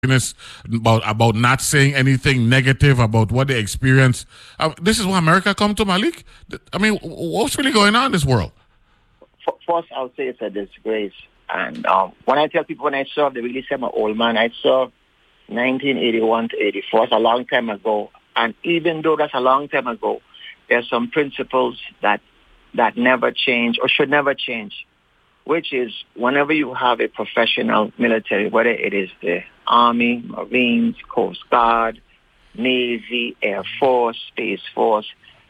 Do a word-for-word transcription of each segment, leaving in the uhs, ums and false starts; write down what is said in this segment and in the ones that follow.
happiness, about about not saying anything negative about what they experience. Uh, this is why America come to Malik. I mean, what's really going on in this world? First, I'll say it's a disgrace. And um, when I tell people when I served, they really say I'm an old man. I served nineteen eighty-one to eighty-four. It's a long time ago. And even though that's a long time ago, there's some principles that that never change or should never change, which is whenever you have a professional military, whether it is the Army, Marines, Coast Guard, Navy, Air Force, Space Force,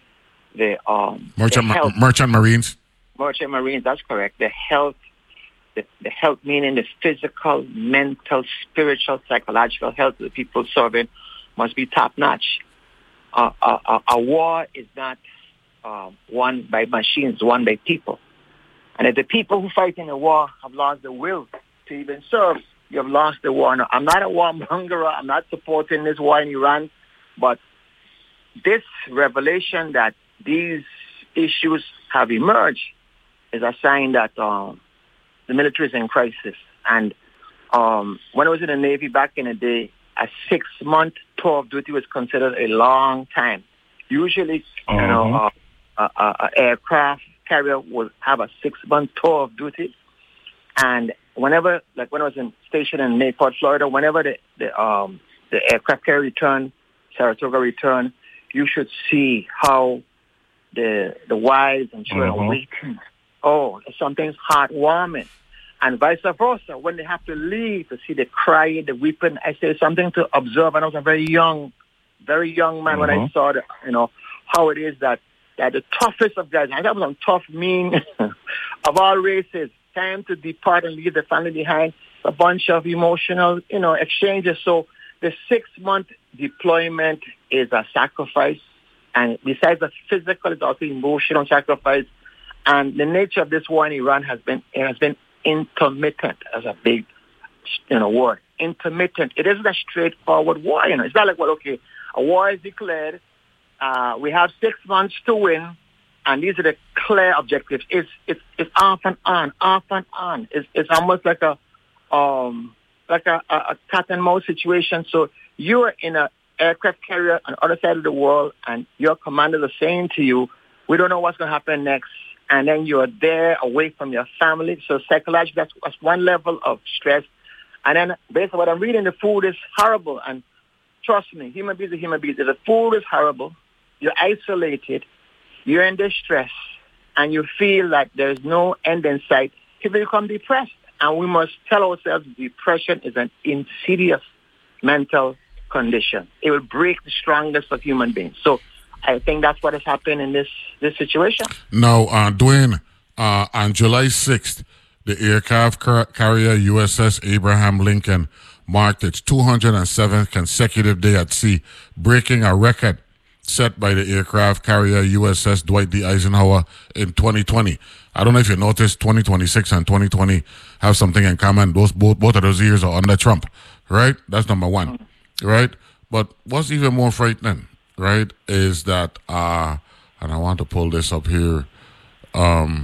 the um, merchant the health, merchant Marines, merchant Marines. That's correct. The health, the, the health meaning the physical, mental, spiritual, psychological health of the people serving must be top notch. Uh, a, a, a war is not uh, won by machines, won by people. And if the people who fight in the war have lost the will to even serve, you have lost the war. Now, I'm not a warmonger. I'm not supporting this war in Iran. But this revelation that these issues have emerged is a sign that um, the military is in crisis. And um, when I was in the Navy back in the day, a six-month tour of duty was considered a long time. Usually, uh-huh. you know, uh, a, a, a aircraft carrier will have a six-month tour of duty. And whenever, like when I was in station in Mayport, Florida, whenever the the, um, the aircraft carrier returned, Saratoga returned, you should see how the the wives and children uh-huh. are waiting. Oh, something's heartwarming. And vice versa, when they have to leave to see the cry, the weeping, I say something to observe. And I was a very young, very young man uh-huh. when I saw, the, you know, how it is that, that the toughest of guys, I was on tough, mean, of all races, time to depart and leave the family behind, a bunch of emotional, you know, exchanges. So the six-month deployment is a sacrifice. And besides the physical, it's also emotional sacrifice. And the nature of this war in Iran has been, it has been intermittent as a big, you know, word. Intermittent. It isn't a straightforward war. You know, it's not like, well, okay, a war is declared. Uh, we have six months to win, and these are the clear objectives. It's it's it's off and on, off and on. It's it's almost like a um like a, a, a cat and mouse situation. So you're in an aircraft carrier on the other side of the world, and your commanders are saying to you, "We don't know what's going to happen next." And then you're there away from your family. So psychologically, that's, that's one level of stress. And then based on what I'm reading, the food is horrible. And trust me, human beings are human beings. If the food is horrible, you're isolated, you're in distress, and you feel like there's no end in sight, people become depressed. And we must tell ourselves depression is an insidious mental condition. It will break the strongest of human beings. So I think that's what has happened in this, this situation. Now, uh, Dwayne, uh, on July sixth, the aircraft car- carrier U S S Abraham Lincoln marked its two hundred seventh consecutive day at sea, breaking a record set by the aircraft carrier U S S Dwight D. Eisenhower in twenty twenty. I don't know if you noticed, twenty twenty-six and twenty twenty have something in common. Those both, both of those years are under Trump, right? That's number one, mm-hmm. right? But what's even more frightening, right, is that, uh, and I want to pull this up here, um,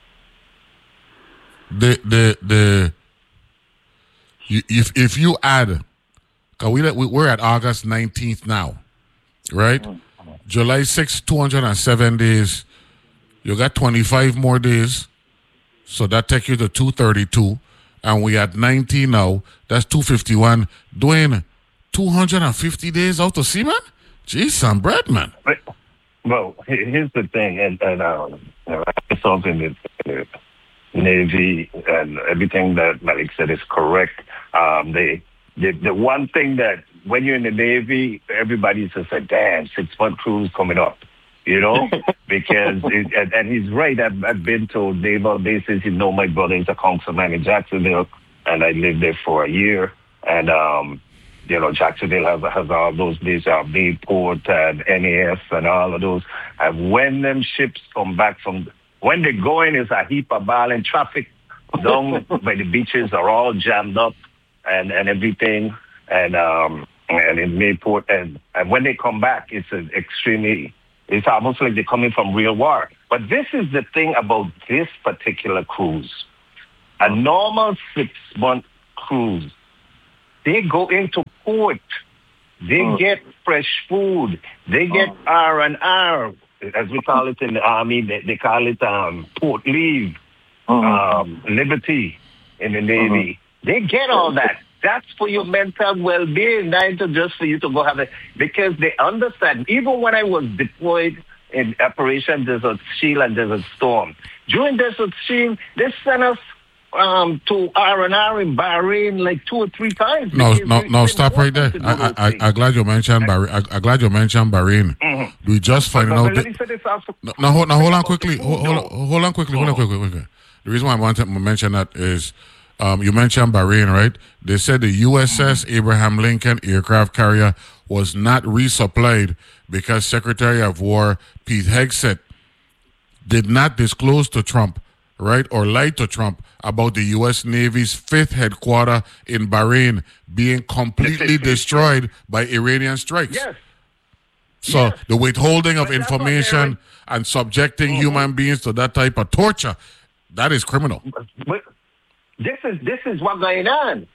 the, the, the, you, if, if you add, cause we, we're at August nineteenth now, right? Mm-hmm. July sixth, two hundred seven days, you got twenty-five more days, so that takes you to two thirty-two, and we at nineteen now, that's two fifty-one. Dwayne, two hundred fifty days out to sea, man? Jeez, some bread, man. Well, here's the thing, and, and um, I saw in the, the Navy, and everything that Malik said is correct. Um, they, the the one thing that when you're in the Navy, everybody's just like, damn, six-month cruise coming up, you know? Because, it, and, and he's right, I've, I've been to naval bases. You know, my brother is a councilman in Jacksonville, and I lived there for a year, and um, you know, Jacksonville has, has all those bases, uh, Bayport and N A F and all of those. And when them ships come back from, when they're going, is a heap of ball and traffic down by the beaches are all jammed up and, and everything. And um, and in Mayport. And, and when they come back, it's an extremely, it's almost like they're coming from real war. But this is the thing about this particular cruise. A normal six-month cruise They go into port. They Mm. get fresh food. They get Mm. R and R, as we call it in the army. They, they call it um, port leave, Mm. um, liberty in the Navy. They get all that. That's for your mental well-being, not to just for you to go have it. Because they understand. Even when I was deployed in Operation Desert Shield and Desert Storm, during Desert Shield, they sent us um, to R and R in Bahrain like two or three times. No, because no, we- no. we Stop right there. wanted to do I, those I, I, things. I'm glad you mentioned Bahrain. I, I'm glad you mentioned Bahrain. Mhm. We just But- finding but out. let that- me say this also. No, no, hold, no, hold on About the quickly. food, Hold, hold, though. hold on quickly. Hold on Oh. quickly. quickly. The reason why I wanted to mention that is um, you mentioned Bahrain, right? They said the U S S Abraham Lincoln aircraft carrier was not resupplied because Secretary of War Pete Hegseth did not disclose to Trump, right, or lie to Trump about the U S Navy's fifth headquarters in Bahrain being completely destroyed by Iranian strikes. Yes. So Yes. the withholding of But that's what information and subjecting human beings to that type of torture, that is criminal. But this is this is what's going on.